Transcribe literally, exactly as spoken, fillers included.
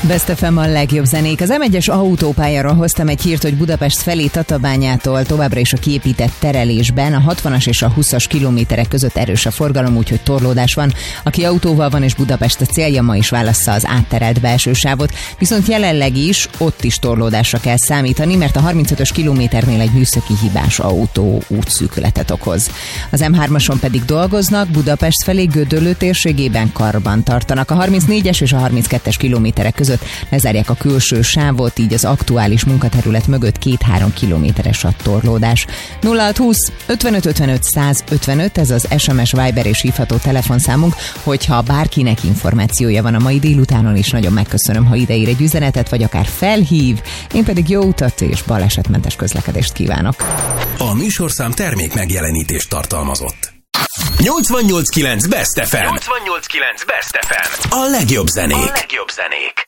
Best ef em a legjobb zenék. Az em egyes autópályáról hoztam egy hírt, hogy Budapest felé Tatabányától továbbra is a kiépített terelésben a hatvanas és a húszas kilométerek között erős a forgalom, úgyhogy torlódás van. Aki autóval van és Budapest a célja, ma is válassza az átterelt belső sávot, viszont jelenleg is ott is torlódásra kell számítani, mert a harmincötös kilométernél egy műszaki hibás autó útszűkületet okoz. Az em hármason pedig dolgoznak, Budapest felé Gödöllő térségében karban tartanak. A harmincnégyes és a harminckettes kilométerek között lezárják a külső sávot, így az aktuális munkaterület mögött két-három kilométeres a torlódás. nulla hat húsz ötvenöt ötvenöt száz ötvenöt, ez az es em es, Viber és hívható telefonszámunk, hogyha bárkinek információja van a mai délutánon is, nagyon megköszönöm, ha ideír egy üzenetet, vagy akár felhív, én pedig jó utat és balesetmentes közlekedést kívánok. A műsorszám termék megjelenítést tartalmazott. nyolcvannyolc kilenc Best ef em. nyolcvannyolc kilenc Best ef em. A legjobb zenék. A legjobb zenék.